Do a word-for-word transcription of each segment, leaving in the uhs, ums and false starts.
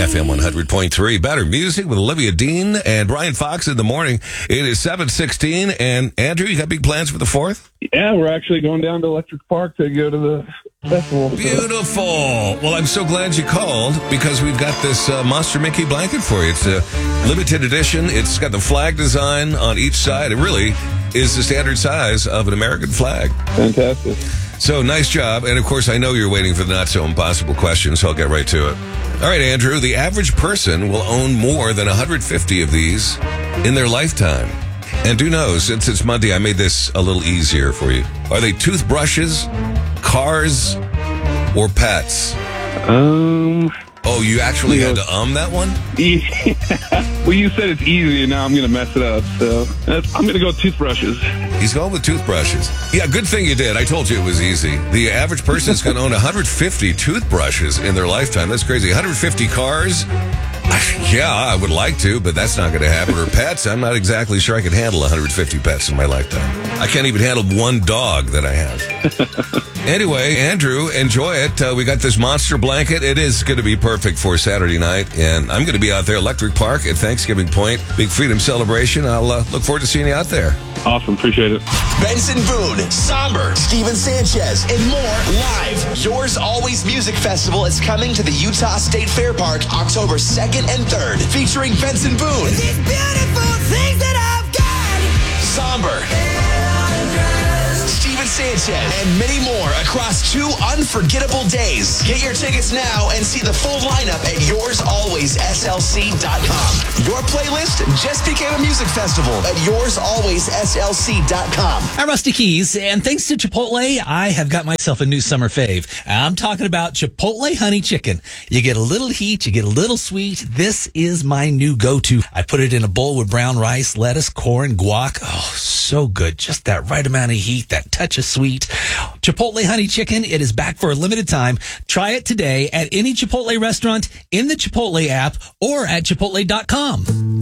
F M one hundred point three. Better Music with Olivia Dean and Brian Fox in the morning. It is seven sixteen. And Andrew, you got big plans for the fourth? Yeah, we're actually going down to Electric Park to go to the festival. So. Beautiful. Well, I'm so glad you called because we've got this uh, Monster Mickey blanket for you. It's a limited edition. It's got the flag design on each side. It really is the standard size of an American flag. Fantastic. So, nice job. And, of course, I know you're waiting for the not-so-impossible question, so I'll get right to it. All right, Andrew, the average person will own more than one hundred fifty of these in their lifetime. And do know, since it's Monday, I made this a little easier for you. Are they toothbrushes, cars, or pets? Um... Oh, you actually had to um that one? Yeah. Well, you said it's easy, and now I'm going to mess it up. So that's, I'm going to go with toothbrushes. He's going with toothbrushes. Yeah, good thing you did. I told you it was easy. The average person is going to own one hundred fifty toothbrushes in their lifetime. That's crazy. one hundred fifty cars? Yeah, I would like to, but that's not going to happen. Or pets, I'm not exactly sure I can handle one hundred fifty pets in my lifetime. I can't even handle one dog that I have. Anyway, Andrew, enjoy it. Uh, we got this monster blanket. It is going to be perfect for Saturday night, and I'm going to be out there, Electric Park at Thanksgiving Point. Big freedom celebration. I'll uh, look forward to seeing you out there. Awesome. Appreciate it. Benson Boone, Somber, Steven Sanchez, and more live. Yours Always Music Festival is coming to the Utah State Fair Park October second and third, featuring Benson Boone. These beautiful things that I've got. Somber. Steven Sanchez, and many more across two unforgettable days. Get your tickets now and see the full lineup at yours always S L C dot com. Your playlist just became a music festival at yours always S L C dot com. I'm Rusty Keys, and thanks to Chipotle, I have got myself a new summer fave. I'm talking about Chipotle Honey Chicken. You get a little heat, you get a little sweet. This is my new go-to. I put it in a bowl with brown rice, lettuce, corn, guac. Oh, so good. Just that right amount of heat, that touch of sweet. Chipotle Honey Chicken, it is back for a limited time. Try it today at any Chipotle restaurant, in the Chipotle app, or at chipotle dot com.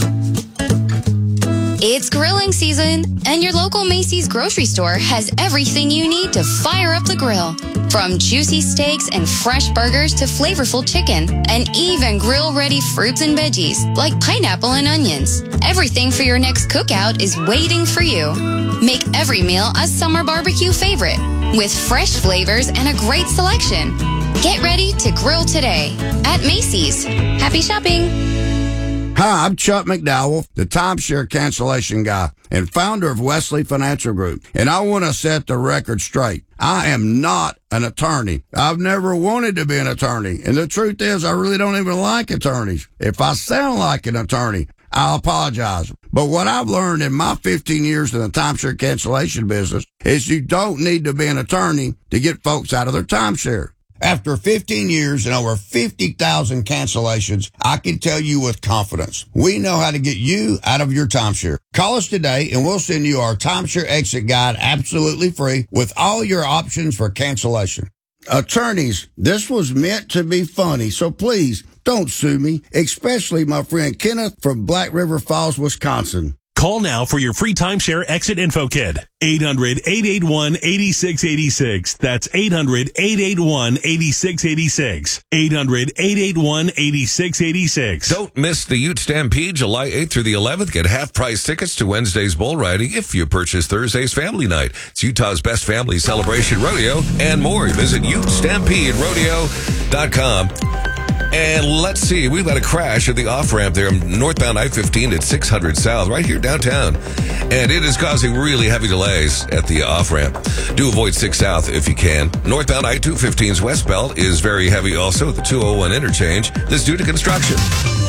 It's grilling season, and your local Macy's grocery store has everything you need to fire up the grill. From juicy steaks and fresh burgers to flavorful chicken, and even grill-ready fruits and veggies like pineapple and onions. Everything for your next cookout is waiting for you. Make every meal a summer barbecue favorite with fresh flavors and a great selection. Get ready to grill today at Macy's. Happy shopping! Hi, I'm Chuck McDowell, the timeshare cancellation guy and founder of Wesley Financial Group. And I want to set the record straight. I am not an attorney. I've never wanted to be an attorney. And the truth is, I really don't even like attorneys. If I sound like an attorney, I apologize. But what I've learned in my fifteen years in the timeshare cancellation business is you don't need to be an attorney to get folks out of their timeshare. After fifteen years and over fifty thousand cancellations, I can tell you with confidence, we know how to get you out of your timeshare. Call us today and we'll send you our timeshare exit guide absolutely free with all your options for cancellation. Attorneys, this was meant to be funny, so please don't sue me, especially my friend Kenneth from Black River Falls, Wisconsin. Call now for your free timeshare exit info kit. eight hundred, eight eight one, eight six eight six. That's eight hundred, eight eight one, eight six eight six. eight hundred, eight eight one, eight six eight six. Don't miss the Ute Stampede July eighth through the eleventh. Get half-price tickets to Wednesday's bull riding if you purchase Thursday's family night. It's Utah's best family celebration rodeo and more. Visit ute stampede rodeo dot com. And let's see, we've got a crash at the off-ramp there, northbound I fifteen at six hundred South, right here downtown. And it is causing really heavy delays at the off-ramp. Do avoid six South if you can. Northbound I two fifteen's westbound is very heavy also at the two oh one interchange. This is due to construction.